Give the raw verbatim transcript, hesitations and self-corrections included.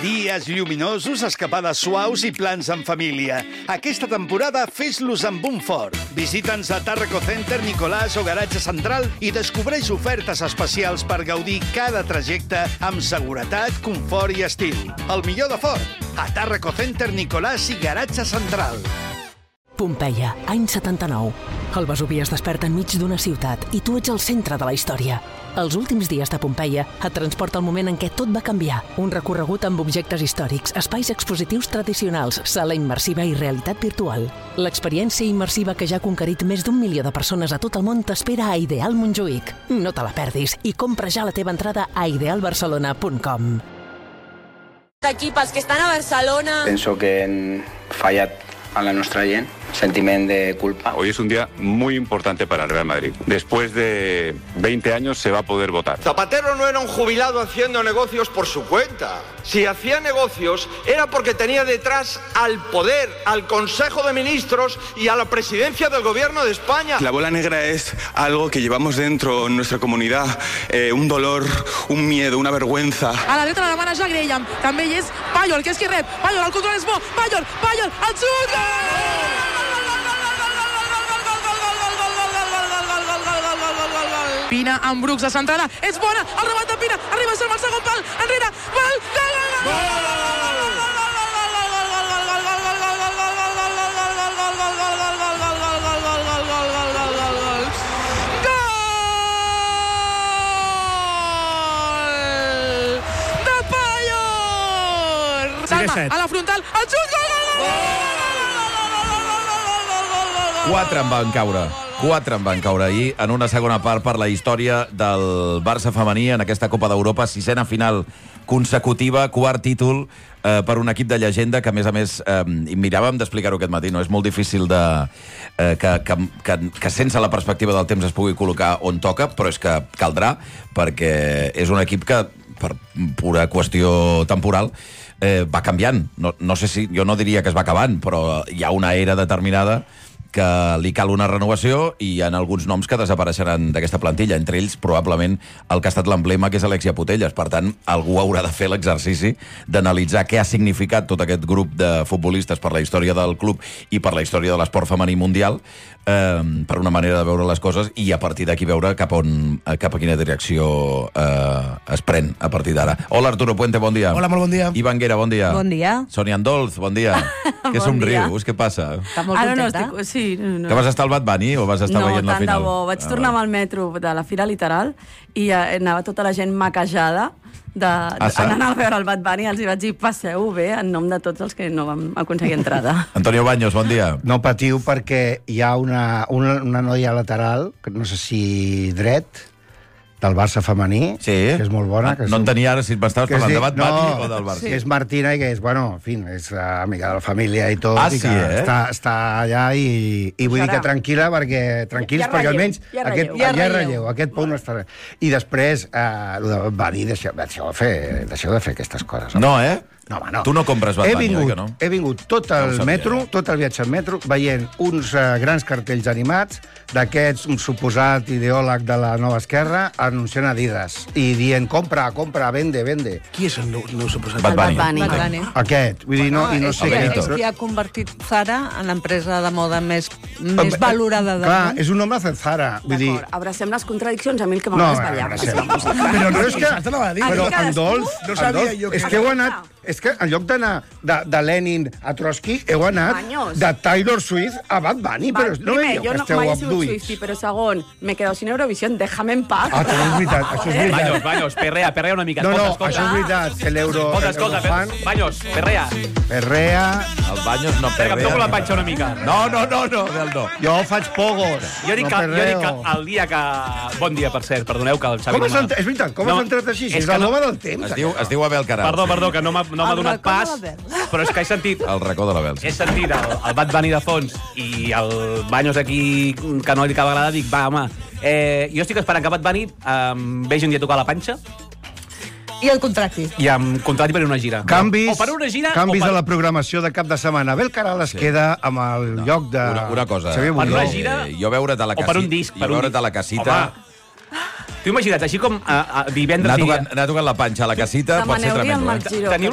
Dies lluminosos, escapades suaus i plans en família. Aquesta temporada fes-los amb un fort. Visita'ns a Tàrraco Center, Nicolàs o Garatge Central i descobreix ofertes especials per gaudir cada trajecte amb seguretat, confort i estil. El millor de Ford, a Tàrraco Center, Nicolàs i Garatge Central. Pompeia, any setanta-nou. El Vesuvi es desperta enmig d'una ciutat i tu ets el centre de la història. Els últims dies de Pompeia et transporta al moment en què tot va canviar. Un recorregut amb objectes històrics, espais expositius tradicionals, sala immersiva i realitat virtual. L'experiència immersiva que ja ha conquerit més d'un milió de persones a tot el món t'espera a Ideal Montjuïc. No te la perdis i compra ja la teva entrada a ideal barcelona punt com. Aquí, pels que estan a Barcelona... Penso que hem fallat a la nuestra gent, sentiment de culpa. Hoy es un día muy importante para el Real Madrid. Después de veinte años se va a poder votar. Zapatero no era un jubilado haciendo negocios por su cuenta. Si hacía negocios era porque tenía detrás al poder, al Consejo de Ministros y a la presidencia del Gobierno de España. La bola negra es algo que llevamos dentro en nuestra comunidad, eh, un dolor, un miedo, una vergüenza. A la dreta la demana ja Graham, també hi és Payol, que és qui rep, Payol, el control és bo, Payol, Payol, el xut! Pina amb Brooks a centrada, és bona, el rebat de Pina, arriba som al segon pal, enrere, gol, gol, de Payol! Salva, a la frontal, el xut, gol, gol, gol! Quatre en van caure. Quatre en van caure ahir en una segona part per la història del Barça femení en aquesta Copa d'Europa, sisena final consecutiva, quart títol eh, per un equip de llegenda que, a més a més, eh, miràvem d'explicar-ho aquest matí, no? És molt difícil de, eh, que, que, que, que sense la perspectiva del temps es pugui col·locar on toca, però és que caldrà, perquè és un equip que, per pura qüestió temporal, eh, va canviant. No, no sé si, jo no diria que es va acabant, però hi ha una era determinada que li cal una renovació i hi ha alguns noms que desapareixeran d'aquesta plantilla, entre ells probablement el que ha estat l'emblema, que és Alexia Putellas. Per tant, algú haurà de fer l'exercici d'analitzar què ha significat tot aquest grup de futbolistes per la història del club i per la història de l'esport femení mundial, eh, per una manera de veure les coses i a partir d'aquí veure cap, on, cap a quina direcció eh, es pren a partir d'ara. Hola, Arturo Puente, bon dia. Hola, molt bon dia. Ivan Guera, bon dia. Bon dia. Sonia Andolz, bon dia. Què Bon somrius? Què passa? Està molt Ara no contenta. estic... Sí, no. Que vas estar al Bad Bunny o vas estar no, veient la tant de final? bo. Vaig tornar amb el metro de la Fira Literal i eh, anava tota la gent maquejada de, Ah, sí? anant a veure el Bad Bunny, els hi vaig dir passeu bé en nom de tots els que no vam aconseguir entrada. Antonio Baños, bon dia. No patiu perquè hi ha una, una, una noia lateral, que no sé si dret, del Barça femení, Sí. que és molt bona. Que No és, entenia ara si m'estaves que es parlant de diu- Bad Bunny o del Barça. Que és Martina i que és, bueno, en fi, és uh, amiga de la família i tot. Ah, i sí, que eh? Està, està allà i, i vull dir Serà. que tranquil·la, perquè tranquils, Ja- ja perquè relleu, almenys ja aquest, relleu. Ja ja relleu. relleu, aquest punt no està res. I després, uh, el de Bad Bunny, deixeu, deixeu, de fer, deixeu de fer aquestes coses. home. No, eh? No, home, no. Tu no compres Bad he Bunny, vingut, oi que no? He vingut tot No ho el sabia, metro, eh? tot el viatge al metro, veient uns uh, grans cartells animats d'aquests, un suposat ideòleg de la nova esquerra, anunciant Adidas i dient compra, compra, vende, vende. Qui és el nou, nou suposat? Bad Bunny. Bunny. Bad Bunny. Aquest, vull dir, no, i no és, sé que, què. és que ha convertit Zara en l'empresa de moda més, més Eh, valorada del Clar, món. és un home de Zara, vull dir... D'acord, abracem les contradiccions, a mi el que No, m'agrada és ballar. abracem. Però no és que... Saps la va dir? Però, Aquí cadascú- Andolf, No sabia Andolf, jo que- és que heu anat... És que en lloc d'anar de, de Lenin a Trotsky, heu anat Banyos. de Taylor Swift a Bad Bunny, però no Primer, veieu jo que no, esteu mai he sigut abduïts. Swiftie, però segon, me quedo sin Eurovisión, déjame en paz. Ah, també és veritat, això és veritat. Baños, Baños, perrea, perrea una mica. No, no, escolta, això és veritat, que l'euro... escolta, escolta, l'eurofan, per... Baños, perrea. perrea... El Baños no Vinga, em perrea. toco la panxa una mica. No, no, no, no, Del no. Jo faig pogos, Jo dic, no que, jo dic perreo. que el dia que... Bon dia, per cert, perdoneu que el Xavi... Com no has m'ha- entrat? És veritat, com No, has entrat així? Si és és que el no- home del temps. Es diu, es diu Abel Caral. Perdó, perdó, que no m'ha no m'ha El donat racó de pas, l'Abel. però és que he sentit... El racó de l'Abel. He sentit el, el Bad Bunny de fons i el Baños aquí, que no li acaba d'agradar, dic, va, home, eh, jo estic esperant que Bad Bunny em vegi un dia tocar la panxa I el contracti. i em contrati per una gira. Canvis, o per una gira canvis o per... de la programació de cap de setmana. Abel Caral es queda amb el No. lloc de... Una, una cosa. Xavier Per una Bundó. gira- Eh, jo veure't a la o per casita... un disc, per jo un veure't disc. a la casita... Home, t'ho imagina't, així com a, a divendres... Anar i- tocant, anar tocant la panxa a la casita pot ser Demaneu-li tremendo. al Marc Eh? Giró. Teniu